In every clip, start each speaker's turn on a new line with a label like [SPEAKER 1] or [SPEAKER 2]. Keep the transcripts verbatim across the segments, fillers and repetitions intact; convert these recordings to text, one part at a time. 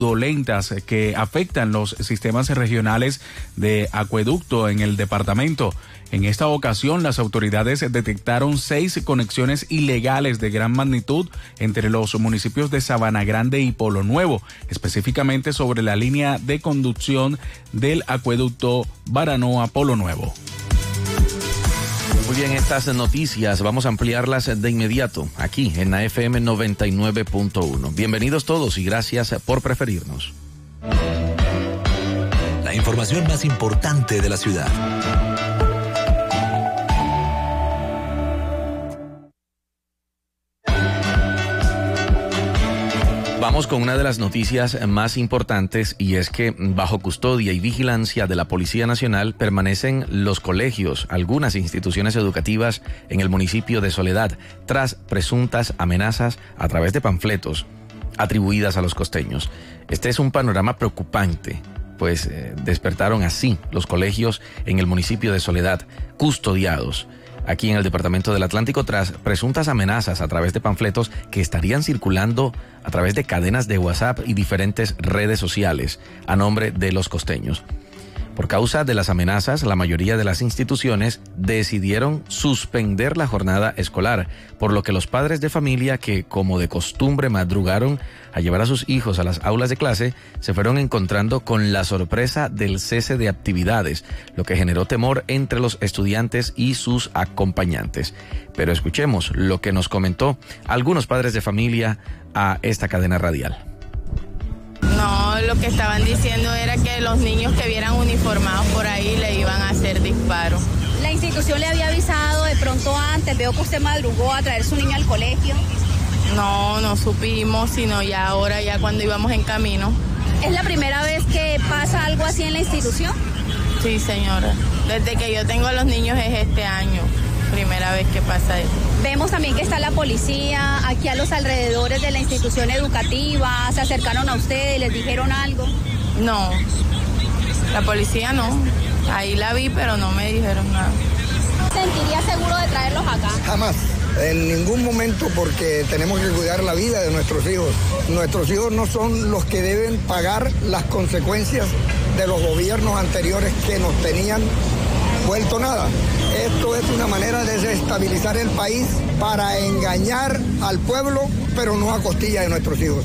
[SPEAKER 1] fraudulentas que afectan los sistemas regionales de acueducto en el departamento. En esta ocasión, las autoridades detectaron seis conexiones ilegales de gran magnitud entre los municipios de Sabana Grande y Polo Nuevo, específicamente sobre la línea de conducción del acueducto Baranoa-Polo Nuevo.
[SPEAKER 2] Muy bien, estas noticias vamos a ampliarlas de inmediato aquí en la F M noventa y nueve punto uno. Bienvenidos todos y gracias por preferirnos.
[SPEAKER 3] La información más importante de la ciudad.
[SPEAKER 2] Vamos con una de las noticias más importantes, y es que bajo custodia y vigilancia de la Policía Nacional permanecen los colegios, algunas instituciones educativas en el municipio de Soledad, tras presuntas amenazas a través de panfletos atribuidas a los costeños. Este es un panorama preocupante, pues eh, despertaron así los colegios en el municipio de Soledad, custodiados aquí en el departamento del Atlántico, tras presuntas amenazas a través de panfletos que estarían circulando a través de cadenas de WhatsApp y diferentes redes sociales a nombre de los costeños. Por causa de las amenazas, la mayoría de las instituciones decidieron suspender la jornada escolar, por lo que los padres de familia que, como de costumbre, madrugaron a llevar a sus hijos a las aulas de clase, se fueron encontrando con la sorpresa del cese de actividades, lo que generó temor entre los estudiantes y sus acompañantes. Pero escuchemos lo que nos comentó algunos padres de familia a esta cadena radial.
[SPEAKER 4] No, lo que estaban diciendo era que los niños que vieran uniformados por ahí le iban a hacer disparos.
[SPEAKER 5] La institución le había avisado de pronto antes, veo que usted madrugó a traer su niño al colegio.
[SPEAKER 4] No, no supimos, sino ya ahora, ya cuando íbamos en camino.
[SPEAKER 5] ¿Es la primera vez que pasa algo así en la institución?
[SPEAKER 4] Sí, señora. Desde que yo tengo a los niños es este año. Primera vez que pasa eso.
[SPEAKER 5] Vemos también que está la policía aquí a los alrededores de la institución educativa. ¿Se acercaron a ustedes, les dijeron algo?
[SPEAKER 4] No, la policía no. Ahí la vi, pero no me dijeron nada.
[SPEAKER 5] ¿Sentiría seguro de traerlos acá?
[SPEAKER 6] Jamás, en ningún momento, porque tenemos que cuidar la vida de nuestros hijos. Nuestros hijos no son los que deben pagar las consecuencias de los gobiernos anteriores que nos tenían vuelto nada. Esto es una manera de desestabilizar el país para engañar al pueblo, pero no a costilla de nuestros hijos.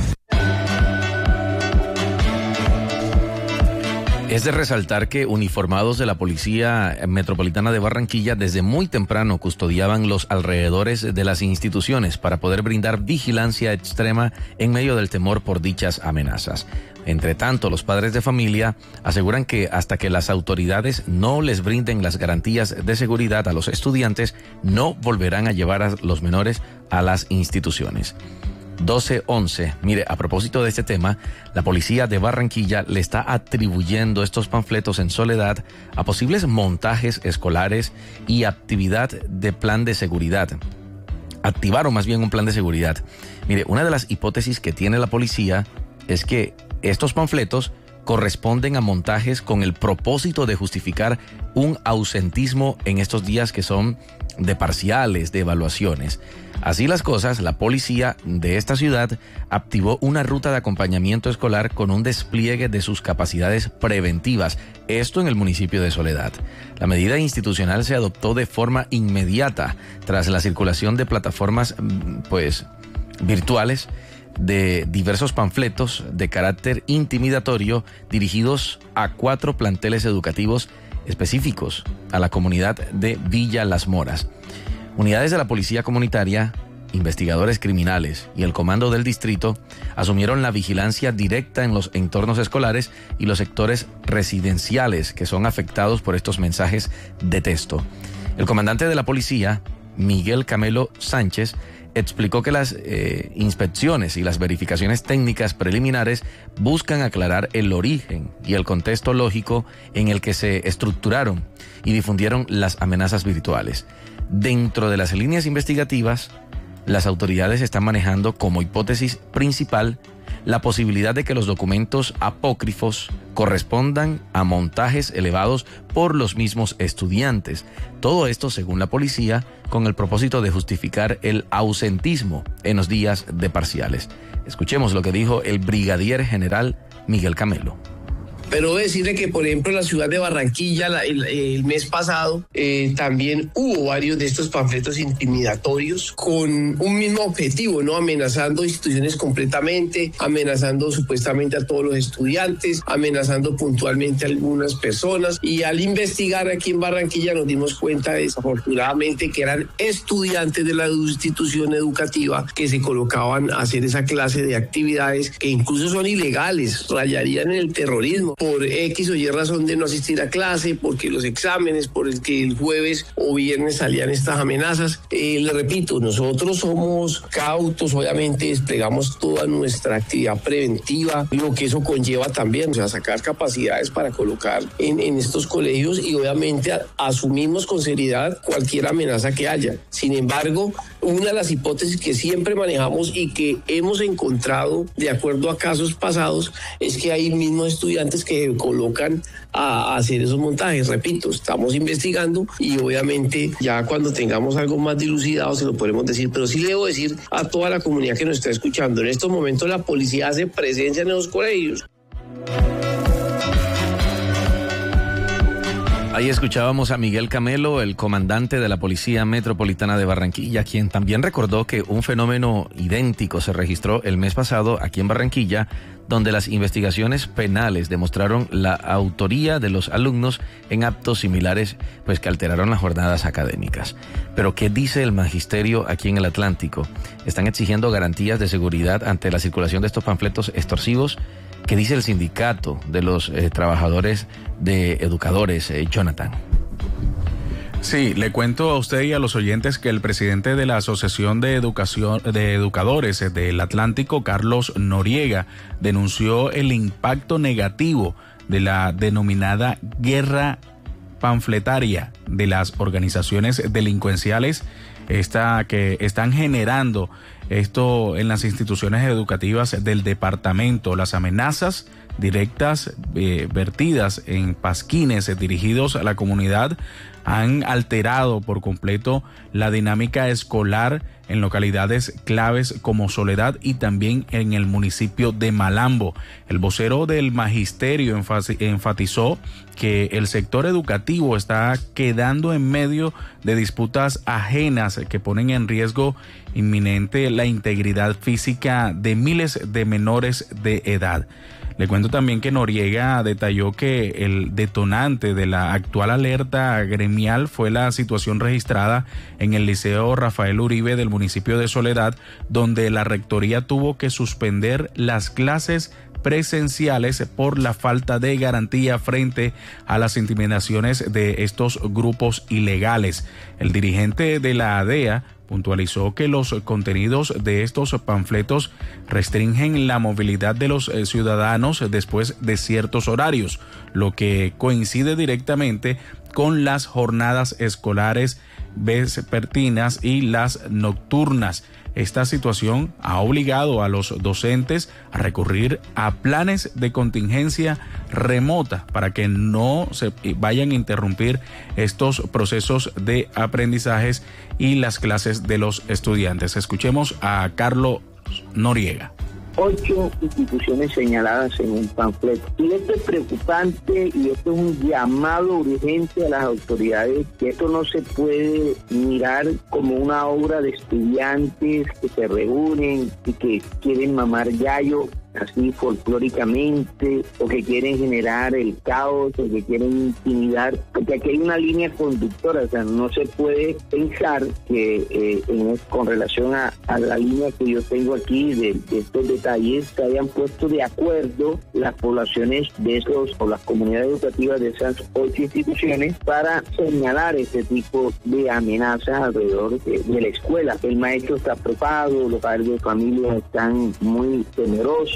[SPEAKER 2] Es de resaltar que uniformados de la Policía Metropolitana de Barranquilla desde muy temprano custodiaban los alrededores de las instituciones para poder brindar vigilancia extrema en medio del temor por dichas amenazas. Entre tanto, los padres de familia aseguran que hasta que las autoridades no les brinden las garantías de seguridad a los estudiantes, no volverán a llevar a los menores a las instituciones. doce once. Mire, a propósito de este tema, la policía de Barranquilla le está atribuyendo estos panfletos en Soledad a posibles montajes escolares y actividad de plan de seguridad. Activaron más bien un plan de seguridad. Mire, una de las hipótesis que tiene la policía es que estos panfletos corresponden a montajes con el propósito de justificar un ausentismo en estos días que son de parciales, de evaluaciones. Así las cosas, la policía de esta ciudad activó una ruta de acompañamiento escolar con un despliegue de sus capacidades preventivas, esto en el municipio de Soledad. La medida institucional se adoptó de forma inmediata tras la circulación de plataformas, pues, virtuales de diversos panfletos de carácter intimidatorio dirigidos a cuatro planteles educativos específicos a la comunidad de Villa Las Moras. Unidades de la Policía Comunitaria, investigadores criminales y el comando del distrito asumieron la vigilancia directa en los entornos escolares y los sectores residenciales que son afectados por estos mensajes de texto. El comandante de la policía, Miguel Camelo Sánchez, explicó que las eh, inspecciones y las verificaciones técnicas preliminares buscan aclarar el origen y el contexto lógico en el que se estructuraron y difundieron las amenazas virtuales. Dentro de las líneas investigativas, las autoridades están manejando como hipótesis principal la posibilidad de que los documentos apócrifos correspondan a montajes elevados por los mismos estudiantes. Todo esto, según la policía, con el propósito de justificar el ausentismo en los días de parciales. Escuchemos lo que dijo el brigadier general Miguel Camelo.
[SPEAKER 7] Pero decirle que, por ejemplo, en la ciudad de Barranquilla, la, el, el mes pasado, eh, también hubo varios de estos panfletos intimidatorios con un mismo objetivo, ¿no? Amenazando instituciones completamente, amenazando supuestamente a todos los estudiantes, amenazando puntualmente a algunas personas. Y al investigar aquí en Barranquilla nos dimos cuenta, desafortunadamente, que eran estudiantes de la institución educativa que se colocaban a hacer esa clase de actividades que incluso son ilegales, rayarían en el terrorismo, por X o Y razón de no asistir a clase, porque los exámenes, por el que el jueves o viernes salían estas amenazas. Eh, le repito, nosotros somos cautos, obviamente desplegamos toda nuestra actividad preventiva, lo que eso conlleva también, o sea, sacar capacidades para colocar en, en estos colegios y obviamente a, asumimos con seriedad cualquier amenaza que haya. Sin embargo, una de las hipótesis que siempre manejamos y que hemos encontrado de acuerdo a casos pasados es que hay mismos estudiantes que que colocan a hacer esos montajes. Repito, estamos investigando y obviamente ya cuando tengamos algo más dilucidado se lo podremos decir, pero sí le debo decir a toda la comunidad que nos está escuchando, en estos momentos la policía hace presencia en los colegios.
[SPEAKER 2] Ahí escuchábamos a Miguel Camelo, el comandante de la Policía Metropolitana de Barranquilla, quien también recordó que un fenómeno idéntico se registró el mes pasado aquí en Barranquilla, donde las investigaciones penales demostraron la autoría de los alumnos en actos similares, pues que alteraron las jornadas académicas. Pero ¿qué dice el magisterio aquí en el Atlántico? ¿Están exigiendo garantías de seguridad ante la circulación de estos panfletos extorsivos? ¿Qué dice el sindicato de los eh, trabajadores de educadores, eh, Jonathan?
[SPEAKER 1] Sí, le cuento a usted y a los oyentes que el presidente de la Asociación de Educación de Educadores del Atlántico, Carlos Noriega, denunció el impacto negativo de la denominada guerra panfletaria de las organizaciones delincuenciales, esta que están generando esto en las instituciones educativas del departamento. Las amenazas directas eh, vertidas en pasquines dirigidos a la comunidad han alterado por completo la dinámica escolar en localidades claves como Soledad y también en el municipio de Malambo. El vocero del magisterio enfatizó que el sector educativo está quedando en medio de disputas ajenas que ponen en riesgo inminente la integridad física de miles de menores de edad. Le cuento también que Noriega detalló que el detonante de la actual alerta gremial fue la situación registrada en el Liceo Rafael Uribe del municipio de Soledad, donde la rectoría tuvo que suspender las clases presenciales por la falta de garantía frente a las intimidaciones de estos grupos ilegales. El dirigente de la A D E A puntualizó que los contenidos de estos panfletos restringen la movilidad de los ciudadanos después de ciertos horarios, lo que coincide directamente con las jornadas escolares vespertinas y las nocturnas. Esta situación ha obligado a los docentes a recurrir a planes de contingencia remota para que no se vayan a interrumpir estos procesos de aprendizajes y las clases de los estudiantes. Escuchemos a Carlos Noriega.
[SPEAKER 8] Ocho instituciones señaladas en un panfleto. Y esto es preocupante y esto es un llamado urgente a las autoridades, que esto no se puede mirar como una obra de estudiantes que se reúnen y que quieren mamar gallo así folclóricamente, o que quieren generar el caos, o que quieren intimidar, porque aquí hay una línea conductora. O sea, no se puede pensar que eh, en, con relación a, a la línea que yo tengo aquí de, de estos detalles, se hayan puesto de acuerdo las poblaciones de esos, o las comunidades educativas de esas ocho instituciones para señalar este tipo de amenazas alrededor de, de la escuela. El maestro está preocupado, los padres de familia están muy temerosos,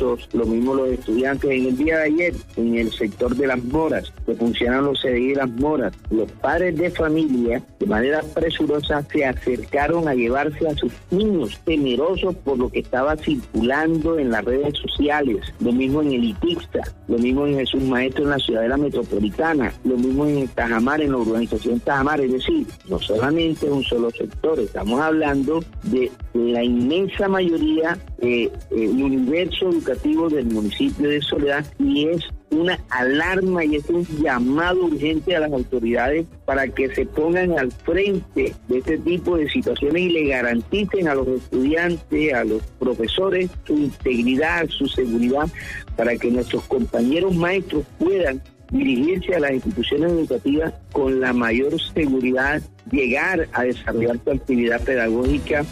[SPEAKER 8] presos, lo mismo los estudiantes. En el día de ayer, en el sector de Las Moras, que funcionan los C D I de Las Moras, los padres de familia, de manera presurosa, se acercaron a llevarse a sus niños, temerosos por lo que estaba circulando en las redes sociales. Lo mismo en el Itixta, lo mismo en Jesús Maestro en la ciudadela metropolitana, lo mismo en Tajamar, en la urbanización Tajamar. Es decir, no solamente un solo sector, estamos hablando de la inmensa mayoría del eh, universo educativo del municipio de Soledad, y es una alarma y es un llamado urgente a las autoridades para que se pongan al frente de este tipo de situaciones y le garanticen a los estudiantes, a los profesores, su integridad, su seguridad, para que nuestros compañeros maestros puedan dirigirse a las instituciones educativas con la mayor seguridad, llegar a desarrollar su actividad pedagógica.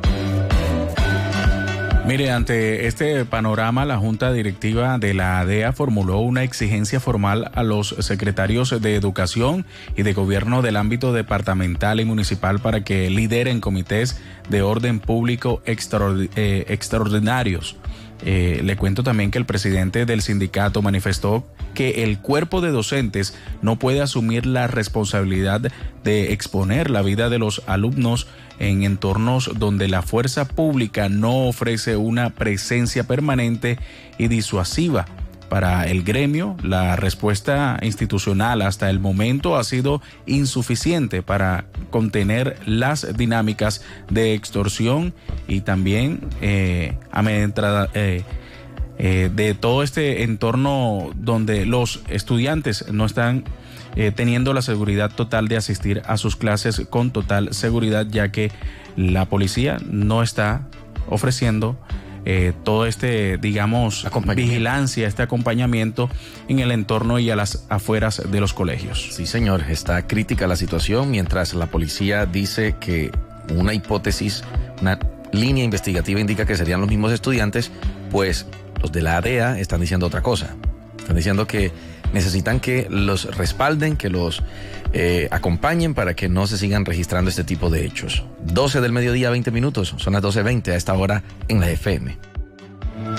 [SPEAKER 1] Mire, ante este panorama, la Junta Directiva de la A D E A formuló una exigencia formal a los secretarios de Educación y de Gobierno del ámbito departamental y municipal para que lideren comités de orden público extraordi- eh, extraordinarios. Eh, le cuento también que el presidente del sindicato manifestó que el cuerpo de docentes no puede asumir la responsabilidad de exponer la vida de los alumnos en entornos donde la fuerza pública no ofrece una presencia permanente y disuasiva. Para el gremio, la respuesta institucional hasta el momento ha sido insuficiente para contener las dinámicas de extorsión y también eh, amedrentada, eh, eh, de todo este entorno donde los estudiantes no están eh, teniendo la seguridad total de asistir a sus clases con total seguridad, ya que la policía no está ofreciendo Eh, todo este, digamos, vigilancia, este acompañamiento en el entorno y a las afueras de los colegios.
[SPEAKER 2] Sí, señor, está crítica la situación, mientras la policía dice que una hipótesis, una línea investigativa indica que serían los mismos estudiantes, pues los de la A D E A están diciendo otra cosa. Están diciendo que necesitan que los respalden, que los eh, acompañen para que no se sigan registrando este tipo de hechos. doce del mediodía, veinte minutos. Son las doce veinte a esta hora en la F M.